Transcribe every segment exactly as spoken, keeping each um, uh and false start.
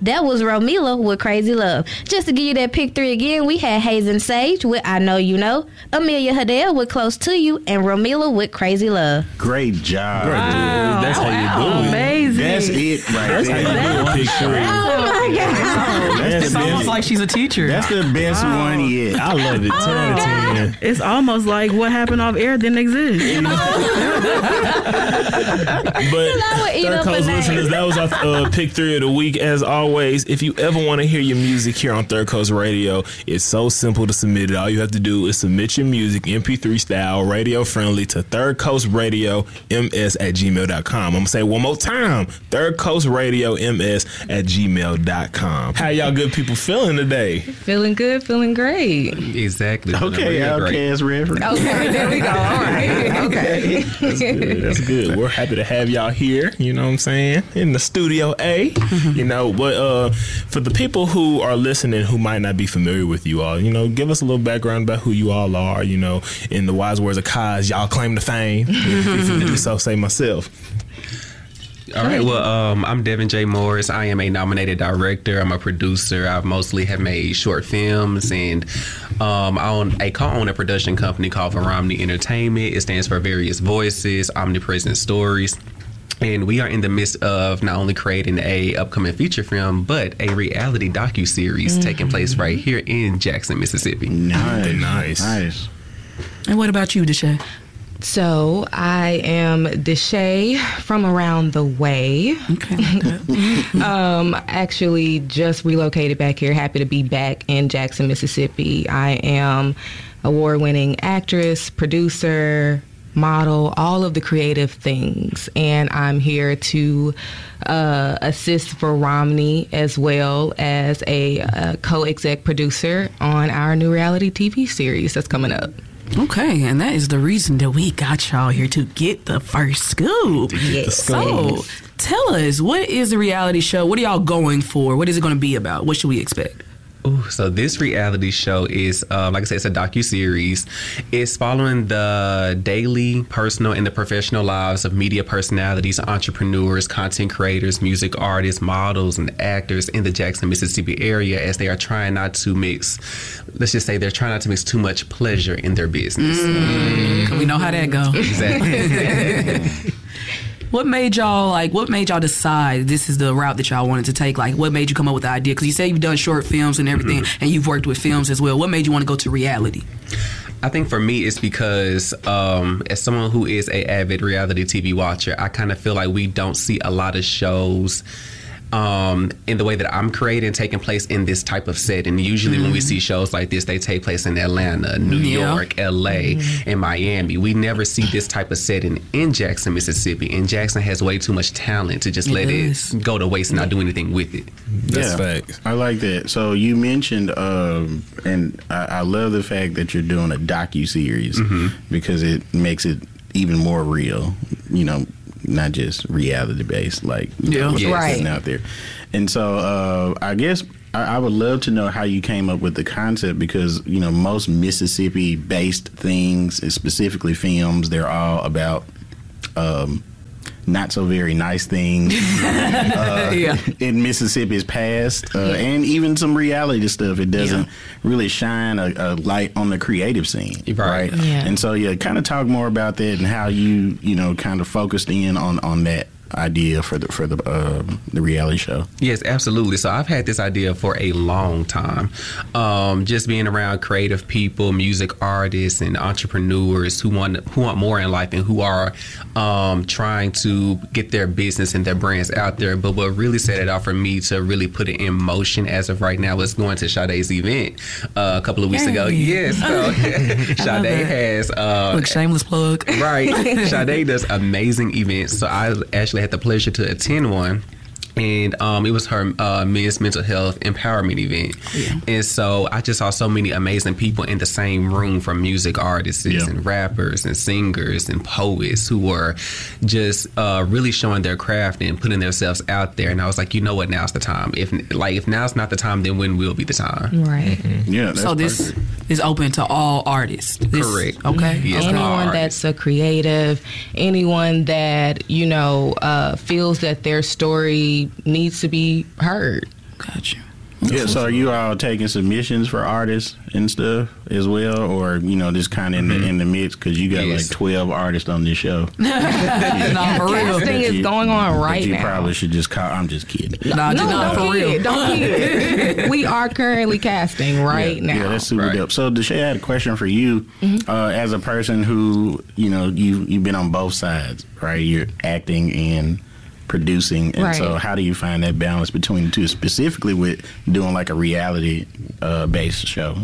That was Romila with Crazy Love. Just to give you that pick three again, we had Hazen Sage with I Know You Know, Amelia Hadell with Close to You, and Romila with Crazy Love. Great job. Wow. That's how you do it. Amazing. That's it right That's how there. you do it. Pick three. Oh my God. That's It's the almost best, like she's a teacher. that's the best one yet. I love it. ten out of ten. It's almost like what happened off air didn't exist. But I would eat Third up Coast a name. listeners, that was our uh, pick three of the week. As always, if you ever want to hear your music here on Third Coast Radio, it's so simple to submit it. All you have to do is submit your music M P three style, radio friendly, to Third Coast Radio M S at gmail dot com. I'm gonna say it one more time: Third Coast Radio M S at gmail dot com. How y'all good people feeling today? Feeling good, feeling great. Exactly. Okay, Outcast reference. Okay, there we go. All right. Okay. That's good. That's good. We're happy to have y'all here. You know what I'm saying? In the studio A. You know, but uh, for the people who are listening who might not be familiar with you all, you know, give us a little background about who you all are. You know, in the wise words of Kaz, y'all claim to fame. If you do so, say myself. All right. Well, um, I'm Devin J. Morris. I am a nominated director. I'm a producer. I mostly have made short films, and um, I own a co-own a production company called Veromni Entertainment. It stands for Various Voices, Omnipresent Stories. And we are in the midst of not only creating a upcoming feature film, but a reality docuseries mm-hmm. taking place right here in Jackson, Mississippi. Nice. Nice. Nice. And what about you, Deshae? So I am Deshae from around the way. Okay. um, actually just relocated back here. Happy to be back in Jackson, Mississippi. I am award-winning actress, producer, model, all of the creative things. And I'm here to uh, assist Veromni as well as a, a co-exec producer on our new reality T V series that's coming up. Okay, and that is the reason that we got y'all here, to get the first scoop. Yes. So, tell us, what is the reality show? What are y'all going for? What is it going to be about? What should we expect? Ooh, so this reality show is, uh, like I said, it's a docuseries. It's following the daily, personal, and the professional lives of media personalities, entrepreneurs, content creators, music artists, models, and actors in the Jackson, Mississippi area as they are trying not to mix, let's just say they're trying not to mix too much pleasure in their business. Mm, we know how that goes. Exactly. What made y'all like? What made y'all decide this is the route that y'all wanted to take? Like, what made you come up with the idea? Because you say you've done short films and everything, mm-hmm. and you've worked with films as well. What made you want to go to reality? I think for me, it's because um, as someone who is a avid reality T V watcher, I kind of feel like we don't see a lot of shows um, in the way that I'm creating taking place in this type of setting. Usually mm-hmm. when we see shows like this, they take place in Atlanta, New yeah. York, L A, mm-hmm. and Miami. We never see this type of setting in Jackson, Mississippi. And Jackson has way too much talent to just it let is. it go to waste and not do anything with it. That's yeah, facts. I like that. So you mentioned, um, and I, I love the fact that you're doing a docu-series mm-hmm. because it makes it even more real, you know, not just reality based, like yeah, what's yes. right out there. And so uh, I guess I, I would love to know how you came up with the concept, because you know most Mississippi based things, specifically films, they're all about um, not so very nice things uh, yeah. in Mississippi's past, uh, yeah. and even some reality stuff. It doesn't yeah. really shine a, a light on the creative scene, right? right? Yeah. And so, yeah, kind of talk more about that and how you, you know, kind of focused in on, on that idea for the for the uh, the reality show. Yes, absolutely. So I've had this idea for a long time. Um, just being around creative people, music artists, and entrepreneurs who want who want more in life and who are um, trying to get their business and their brands out there. But what really set it off for me to really put it in motion as of right now was going to Sade's event uh, a couple of weeks hey. ago. Yes, so Sade has uh, look, shameless plug. Right. Sade does amazing events. So I actually had the pleasure to attend one. And um, it was her uh, men's mental health empowerment event. Yeah. And so I just saw so many amazing people in the same room, from music artists yeah. and rappers and singers and poets who were just uh, really showing their craft and putting themselves out there. And I was like, you know what, now's the time. If like if now's not the time, then when will be the time? Right. Mm-hmm. Yeah. That's so this perfect. is open to all artists. This, Correct. Okay. Yes, anyone that's a creative, anyone that, you know, uh, feels that their story needs to be heard. Got you. Yeah, so are you all taking submissions for artists and stuff as well, or you know, just kind of in, mm-hmm. in the mix because you got yes. like twelve artists on this show? yeah. No, for real. Casting is you, going on right you now. You probably should just call. I'm just kidding. No, no, no for real. Kid, don't kid. We are currently casting right yeah, now. Yeah, that's super right. dope. So, Deshae, I had a question for you. Mm-hmm. Uh, as a person who, you know, you you've been on both sides, right? You're acting and producing, and right. so how do you find that balance between the two, specifically with doing like a reality uh, based show?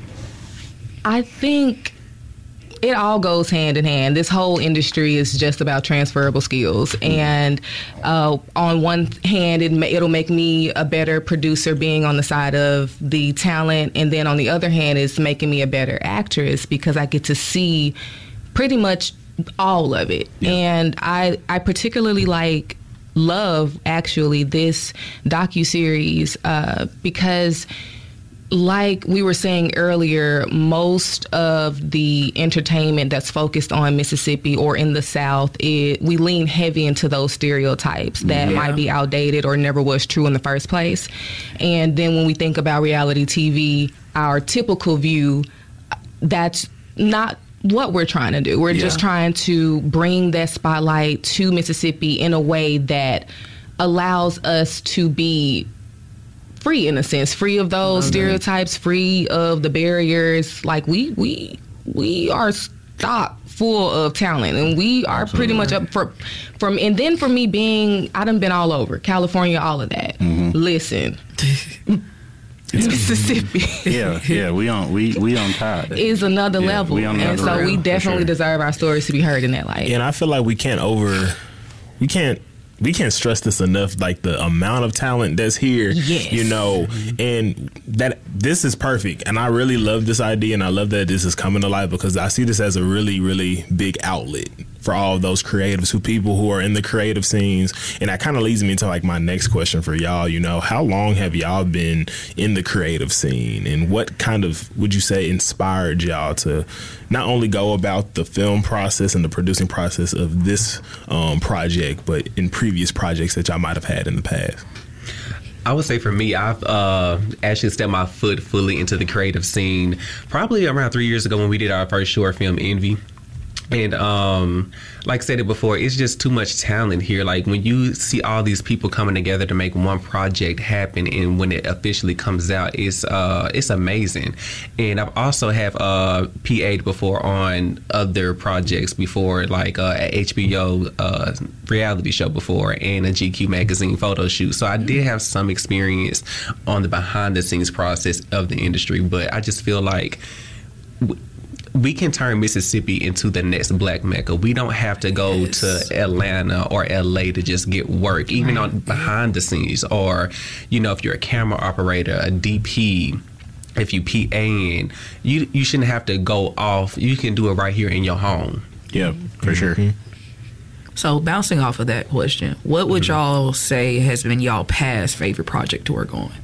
I think it all goes hand in hand. This whole industry is just about transferable skills, and uh, on one hand, it ma- it'll make me a better producer being on the side of the talent, and then on the other hand, it's making me a better actress because I get to see pretty much all of it. Yeah. And I I particularly like love actually this docuseries uh, because, like we were saying earlier, most of the entertainment that's focused on Mississippi or in the South, it, we lean heavy into those stereotypes that yeah. might be outdated or never was true in the first place. And then when we think about reality T V, our typical view, that's not what we're trying to do. We're yeah. just trying to bring that spotlight to Mississippi in a way that allows us to be free, in a sense, free of those okay. stereotypes, free of the barriers. Like we we we are stocked full of talent, and we are Absolutely. pretty much up for from. And then for me being, I done been all over California, all of that. Mm-hmm. Listen. Yeah. Mississippi. yeah, yeah, we on we we on top. Is another yeah, level, we on and so level, we definitely sure. deserve our stories to be heard in that light. And I feel like we can't over, we can't. We can't stress this enough, like the amount of talent that's here, yes. you know, and that this is perfect. And I really love this idea, and I love that this is coming to life because I see this as a really, really big outlet for all of those creatives, who people who are in the creative scenes. And that kind of leads me into like my next question for y'all. You know, how long have y'all been in the creative scene, and what kind of, would you say, inspired y'all to not only go about the film process and the producing process of this um, project, but in previous projects that y'all might have had in the past? I would say for me, I've uh, actually stepped my foot fully into the creative scene probably around three years ago when we did our first short film, Envy. And um, like I said it before, it's just too much talent here. Like when you see all these people coming together to make one project happen, and when it officially comes out, it's uh, it's amazing. And I've also have uh, P A'd before on other projects before, like uh, a H B O uh, reality show before, and a G Q magazine photo shoot. So I did have some experience on the behind the scenes process of the industry, but I just feel like w- we can turn Mississippi into the next Black Mecca. We don't have to go yes. to Atlanta or L A to just get work, even right. on behind the scenes, or, you know, if you're a camera operator, a D P, if you P A in, you you shouldn't have to go off. You can do it right here in your home. Yeah, for sure. Mm-hmm. So bouncing off of that question, what would mm-hmm. y'all say has been y'all past favorite project to work on?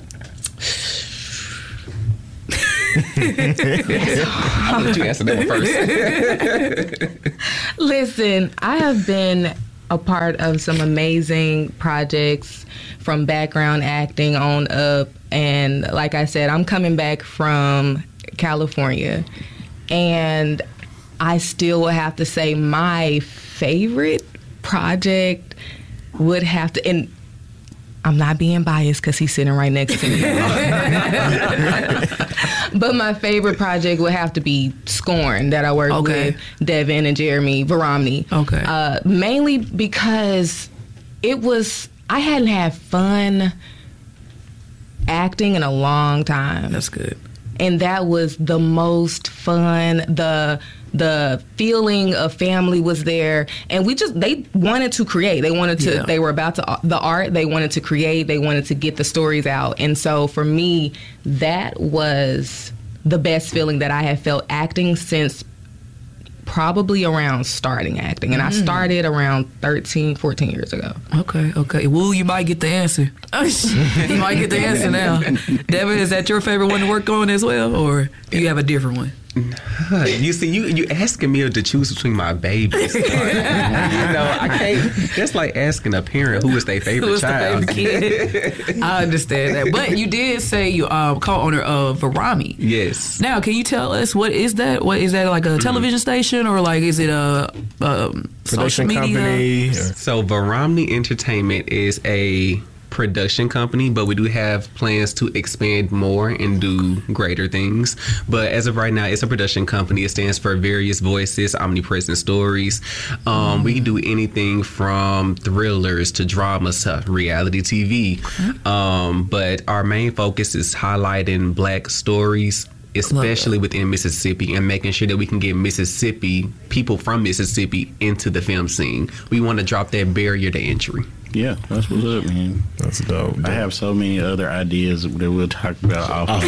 I'll let you answer that one first. Listen, I have been a part of some amazing projects from background acting on up. And like I said, I'm coming back from California. And I still will have to say my favorite project would have to... And I'm not being biased because he's sitting right next to me. But my favorite project would have to be Scorn, that I worked okay. with Devin and Jeremy Varomny. Okay. Uh, mainly because it was, I hadn't had fun acting in a long time. That's good. And that was the most fun. The the feeling of family was there, and we just they wanted to create. They wanted to. Yeah. They were about to the art. They wanted to create. They wanted to get the stories out. And so for me, that was the best feeling that I have felt acting since probably around starting acting. And mm. I started around thirteen, fourteen years ago. Okay, okay. Well, you might get the answer. You might get the answer now. Devin, is that your favorite one to work on as well, or do you have a different one? You see, you you asking me to choose between my babies. Like, you know, I can't. That's like asking a parent who is their favorite Who's child. the favorite kid? I understand that, but you did say you um, co-owner of Varami. Yes. Now, can you tell us what is that? What is that like a television station or like is it a, a social Production media company. or- So Varomni Entertainment is a production company, but we do have plans to expand more and do greater things. But as of right now, it's a production company. It stands for Various Voices, Omnipresent Stories. Um, we do anything from thrillers to dramas to reality T V. Um, but our main focus is highlighting Black stories, especially within Mississippi, and making sure that we can get Mississippi, people from Mississippi, into the film scene. We want to drop that barrier to entry. Yeah, that's what's up, man. That's dope. I have so many other ideas that we'll talk about off of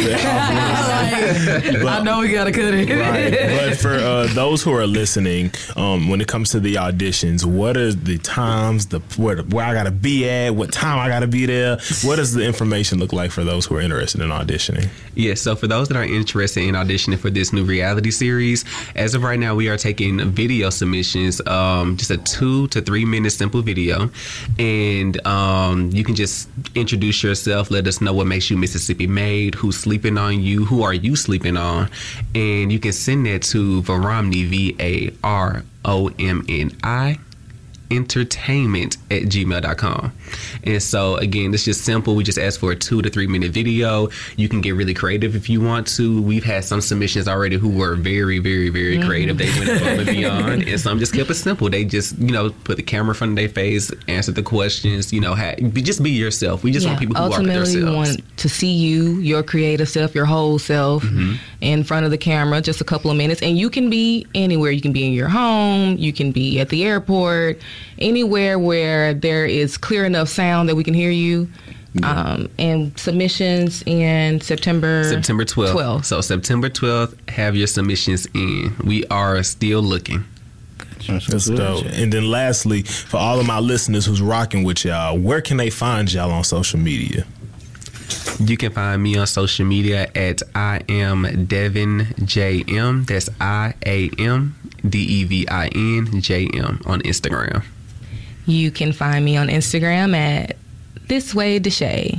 I know we gotta cut it. Right. But for uh, those who are listening, um, when it comes to the auditions, what are the times, the where, where I gotta be at, what time I gotta be there? What does the information look like for those who are interested in auditioning? Yeah, so for those that are interested in auditioning for this new reality series, as of right now, we are taking video submissions, um, just a two to three minute simple video. And um, you can just introduce yourself, let us know what makes you Mississippi made, who's sleeping on you, who are you sleeping on, and you can send that to Varomni, V A R O M N I, entertainment at gmail dot com. And so again, it's just simple. We just ask for a two to three minute video. You can get really creative if you want to. We've had some submissions already who were very, very, very creative. They went above and beyond, and some just kept it simple. They just, you know, put the camera in front of their face, answer the questions, you know, ha- just be yourself. We just Yeah, want people who ultimately are themselves. want to see you, your creative self, your whole self Mm-hmm. in front of the camera, just a couple of minutes. And you can be anywhere. You can be in your home. You can be at the airport, anywhere where there is clear enough sound that we can hear you. Um, and submissions in September September twelfth. twelfth. So September twelfth, have your submissions in. We are still looking. That's That's dope. And then lastly, for all of my listeners who's rocking with y'all, where can they find y'all on social media? You can find me on social media at I am Devin J M. That's I A M D E V I N J M on Instagram. You can find me on Instagram at This Way Deshay.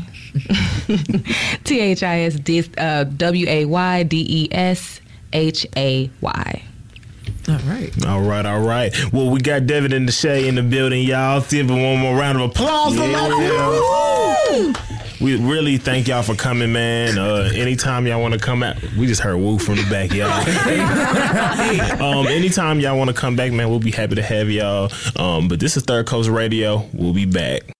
T H I S W A Y D E S H A Y. All right. All right, all right. Well, we got Devin and Deshay in the building, y'all. Give him one more round of applause. Woo! We really thank y'all for coming, man. Uh, anytime y'all want to come out, we just heard woo from the back, y'all. um, anytime y'all want to come back, man, we'll be happy to have y'all. Um, but this is Third Coast Radio. We'll be back.